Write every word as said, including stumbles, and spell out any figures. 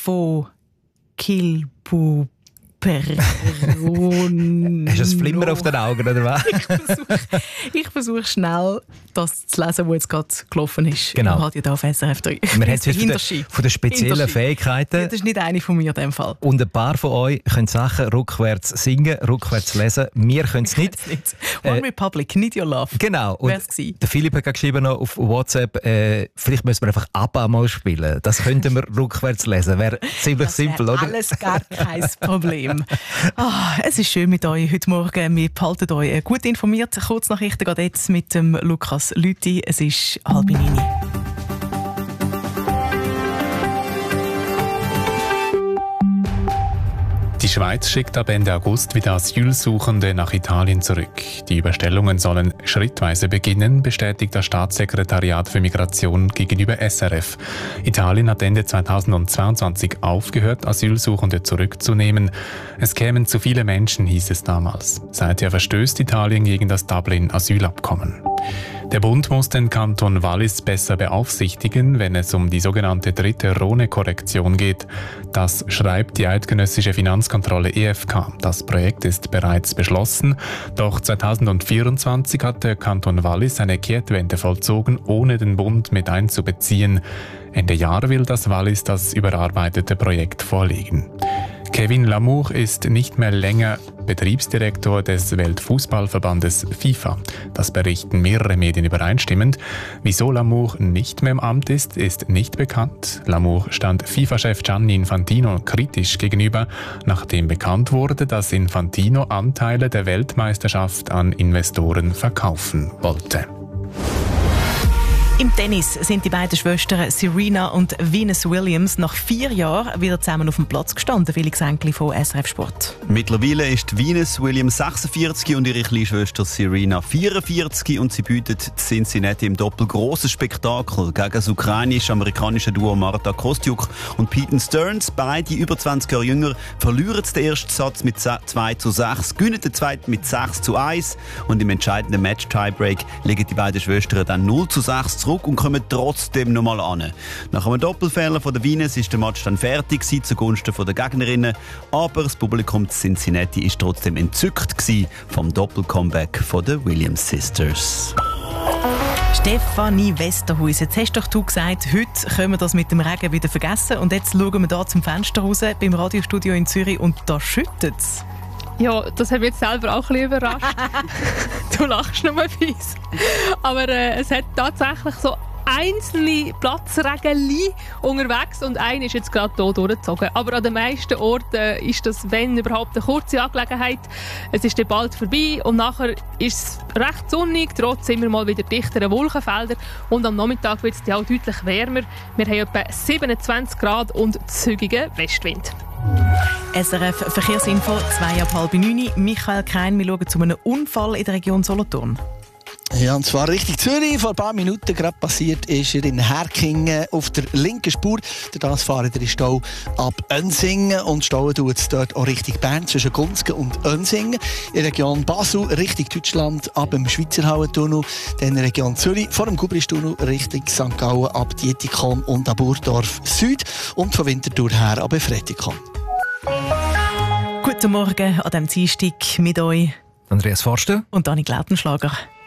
von Kilbu Person. Hast du ein Flimmer auf den Augen, oder was? Ich versuche versuch schnell das zu lesen, was jetzt gerade gelaufen ist. Genau. Im Radio auf S R F drei. Wir haben es von, der, von den speziellen Fähigkeiten. Ja, das ist nicht eine von mir in dem Fall. Und ein paar von euch können Sachen rückwärts singen, rückwärts lesen. Wir können es nicht. nicht. One äh, Republic, Need Your Love. Genau. Und der Philipp hat geschrieben noch auf WhatsApp, äh, vielleicht müssen wir einfach ABBA mal spielen. Das könnten wir rückwärts lesen. Wäre ziemlich das simpel, oder? Alles gar kein Problem. Ah, es ist schön mit euch heute Morgen. Wir behalten euch gut informiert. Kurznachrichten geht jetzt mit dem Lukas Lüthi. Es ist halb neun. Die Schweiz schickt ab Ende August wieder Asylsuchende nach Italien zurück. Die Überstellungen sollen schrittweise beginnen, bestätigt das Staatssekretariat für Migration gegenüber S R F. Italien hat Ende zweitausendzweiundzwanzig aufgehört, Asylsuchende zurückzunehmen. Es kämen zu viele Menschen, hieß es damals. Seither verstößt Italien gegen das Dublin-Asylabkommen. Der Bund muss den Kanton Wallis besser beaufsichtigen, wenn es um die sogenannte dritte Rhone-Korrektion geht. Das schreibt die eidgenössische Finanzkontrolle E F K. Das Projekt ist bereits beschlossen, doch zweitausendvierundzwanzig hat der Kanton Wallis eine Kehrtwende vollzogen, ohne den Bund mit einzubeziehen. Ende Jahr will das Wallis das überarbeitete Projekt vorlegen. Kevin Lamour ist nicht mehr länger Betriebsdirektor des Weltfußballverbandes FIFA. Das berichten mehrere Medien übereinstimmend. Wieso Lamour nicht mehr im Amt ist, ist nicht bekannt. Lamour stand FIFA-Chef Gianni Infantino kritisch gegenüber, nachdem bekannt wurde, dass Infantino Anteile der Weltmeisterschaft an Investoren verkaufen wollte. Im Tennis sind die beiden Schwestern Serena und Venus Williams nach vier Jahren wieder zusammen auf dem Platz gestanden. Felix Enkli von S R F Sport. Mittlerweile ist Venus Williams sechsundvierzig und ihre kleine Schwester Serena vierundvierzig und sie bietet Cincinnati im Doppel grosses Spektakel gegen das ukrainisch-amerikanische Duo Marta Kostyuk und Peyton Stearns. Beide über zwanzig Jahre jünger verlieren den ersten Satz mit zwei zu sechs, gewinnen den zweiten mit sechs zu eins und im entscheidenden Match-Tiebreak legen die beiden Schwestern dann null zu sechs zurück und kommen trotzdem noch mal an. Nach einem Doppelfehler von der Venus ist der Match dann fertig gewesen, zugunsten der Gegnerinnen. Aber das Publikum in Cincinnati war trotzdem entzückt gewesen vom Doppel-Comeback der Williams Sisters. Stefanie Westerhuis, jetzt hast doch du gesagt, heute können wir das mit dem Regen wieder vergessen. Und jetzt schauen wir hier zum Fenster raus beim Radiostudio in Zürich und da schüttet es. Ja, das hat mich jetzt selber auch ein bisschen überrascht. Du lachst noch mal fies. Aber äh, es hat tatsächlich so einzelne Platzregenli unterwegs und einer ist jetzt gerade hier durchgezogen. Aber an den meisten Orten ist das, wenn überhaupt, eine kurze Angelegenheit. Es ist dann bald vorbei und nachher ist es recht sonnig, trotz immer mal wieder dichtere Wolkenfelder und am Nachmittag wird es dann auch deutlich wärmer. Wir haben etwa siebenundzwanzig Grad und zügigen Westwind. S R F Verkehrsinfo, zwei ab halb neun. Michael Krein, wir schauen zu einem Unfall in der Region Solothurn. Ja, und zwar Richtung Zürich. Vor ein paar Minuten gerade passiert ist er in Herkingen auf der linken Spur. Das fahren der Stau ab Ensingen und stauen tut es dort auch Richtung Bern zwischen Gunzgen und Ensingen. In der Region Basel Richtung Deutschland ab dem Schweizer Hauentunnel. Dann in der Region Zürich vor dem Gubristunnel Richtung Sankt Gallen ab Dietikon und ab Burdorf Süd und von Winterthur her ab Fretikon. Guten Morgen an diesem Dienstag mit euch Andreas Forster und Dani Lautenschlager.